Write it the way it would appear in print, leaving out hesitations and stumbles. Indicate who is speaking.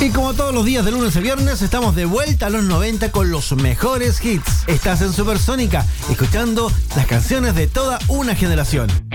Speaker 1: Y como todos los días de lunes a viernes, estamos de vuelta a los 90 con los mejores hits. Estás en Supersónica, escuchando las canciones de toda una generación.